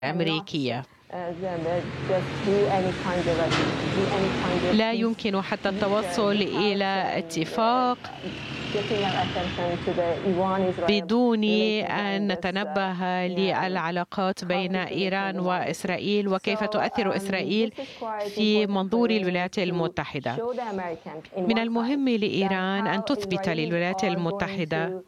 الأمريكية. لا يمكن حتى التوصل إلى اتفاق بدون أن نتنبه للعلاقات بين إيران وإسرائيل وكيف تؤثر إسرائيل في منظور الولايات المتحدة. من المهم لإيران أن تثبت للولايات المتحدة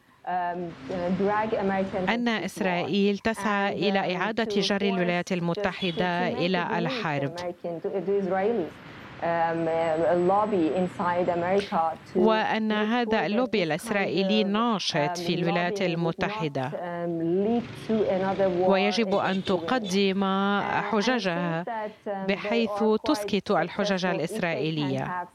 أن إسرائيل تسعى إلى إعادة جر الولايات المتحدة إلى الحرب، وأن هذا اللوبي الإسرائيلي ناشط في الولايات المتحدة، ويجب أن تقدم حججها بحيث تسكت الحجج الإسرائيلية.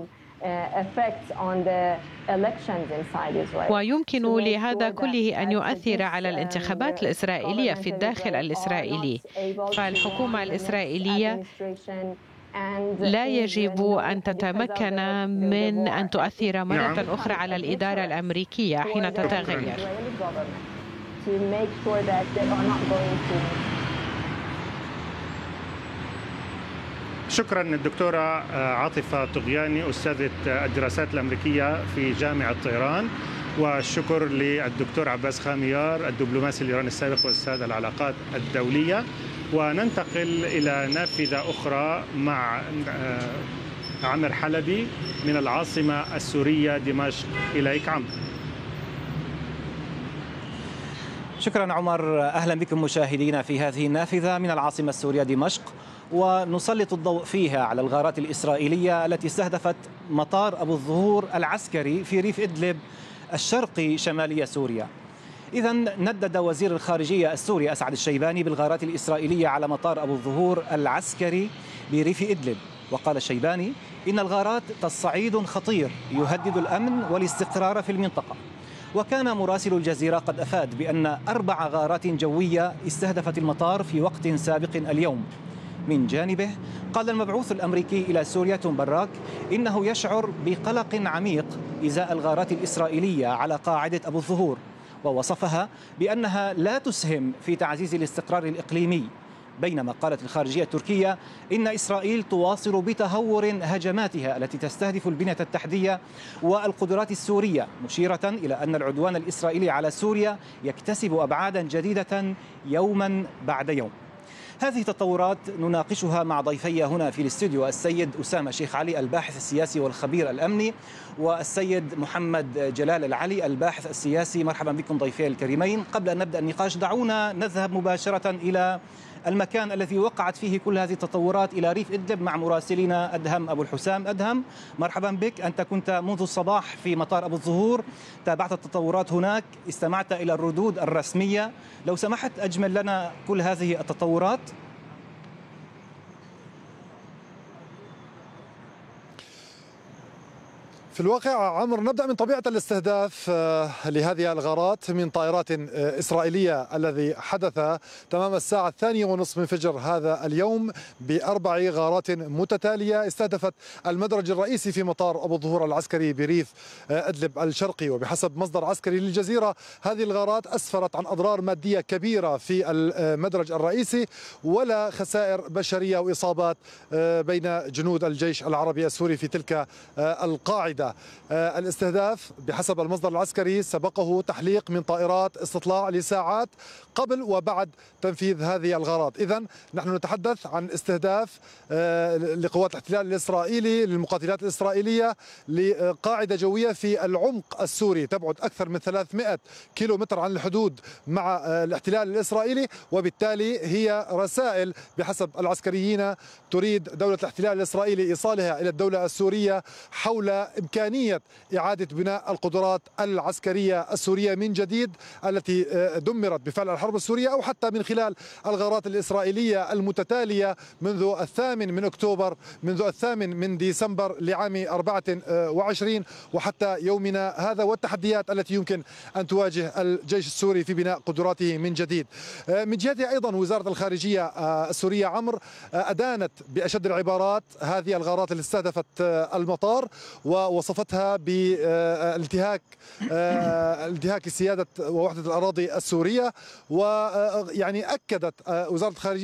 ويمكن لهذا كله أن يؤثر على الانتخابات الإسرائيلية في الداخل الإسرائيلي، فالحكومة الإسرائيلية لا يجب أن تتمكن من أن تؤثر مرة أخرى على الإدارة الأمريكية حين تتغير. شكرا الدكتورة عاطفة طغياني أستاذة الدراسات الأمريكية في جامعة طهران، والشكر للدكتور عباس خاميار الدبلوماسي الإيراني السابق وأستاذ العلاقات الدولية. وننتقل إلى نافذة أخرى مع عمر حلبي من العاصمة السورية دمشق. إليك عمرو. شكرا عمر، أهلا بكم مشاهدينا في هذه النافذة من العاصمة السورية دمشق، ونسلط الضوء فيها على الغارات الإسرائيلية التي استهدفت مطار أبو الظهور العسكري في ريف إدلب الشرقي شمالي سوريا. إذا ندد وزير الخارجية السوري أسعد الشيباني بالغارات الإسرائيلية على مطار أبو الظهور العسكري بريف إدلب، وقال الشيباني إن الغارات تصعيد خطير يهدد الأمن والاستقرار في المنطقة. وكان مراسل الجزيرة قد أفاد بأن 4 غارات جوية استهدفت المطار في وقت سابق اليوم. من جانبه قال المبعوث الأمريكي إلى سوريا توم براك إنه يشعر بقلق عميق إزاء الغارات الإسرائيلية على قاعدة أبو الظهور، ووصفها بأنها لا تسهم في تعزيز الاستقرار الإقليمي. بينما قالت الخارجية التركية إن إسرائيل تواصل بتهور هجماتها التي تستهدف البنية التحتية والقدرات السورية، مشيرة إلى أن العدوان الإسرائيلي على سوريا يكتسب أبعادا جديدة يوما بعد يوم. هذه التطورات نناقشها مع ضيفي هنا في الاستوديو، السيد أسامة شيخ علي الباحث السياسي والخبير الأمني، والسيد محمد جلال العلي الباحث السياسي. مرحبا بكم ضيفي الكريمين. قبل أن نبدأ النقاش دعونا نذهب مباشرة إلى المكان الذي وقعت فيه كل هذه التطورات، إلى ريف إدلب، مع مراسلنا أدهم أبو الحسام. أدهم، مرحبا بك. أنت كنت منذ الصباح في مطار أبو الظهور، تابعت التطورات هناك، استمعت إلى الردود الرسمية. لو سمحت أجمل لنا كل هذه التطورات. في الواقع عمر، نبدأ من طبيعة الاستهداف لهذه الغارات من طائرات إسرائيلية الذي حدث تمام الساعة 2:30 من فجر هذا اليوم ب4 غارات متتالية استهدفت المدرج الرئيسي في مطار أبو الظهور العسكري بريف إدلب الشرقي. وبحسب مصدر عسكري للجزيرة هذه الغارات أسفرت عن أضرار مادية كبيرة في المدرج الرئيسي ولا خسائر بشرية وإصابات بين جنود الجيش العربي السوري في تلك القاعدة. الاستهداف بحسب المصدر العسكري سبقه تحليق من طائرات استطلاع لساعات قبل وبعد تنفيذ هذه الغارات. إذن نحن نتحدث عن استهداف لقوات الاحتلال الإسرائيلي للمقاتلات الإسرائيلية لقاعدة جوية في العمق السوري تبعد أكثر من 300 كيلومتر عن الحدود مع الاحتلال الإسرائيلي، وبالتالي هي رسائل بحسب العسكريين تريد دولة الاحتلال الإسرائيلي إيصالها إلى الدولة السورية حول إمكانية إعادة بناء القدرات العسكرية السورية من جديد التي دمرت بفعل الحرب السورية، أو حتى من خلال الغارات الإسرائيلية المتتالية منذ 8 من أكتوبر، منذ 8 من ديسمبر لعام 24 وحتى يومنا هذا، والتحديات التي يمكن أن تواجه الجيش السوري في بناء قدراته من جديد. من جهة أيضا وزارة الخارجية السورية عمر أدانت بأشد العبارات هذه الغارات اللي استهدفت المطار، ووصفت وصفتها بالانتهاك السيادة ووحدة الأراضي السورية. ويعني أكدت وزارة الخارجية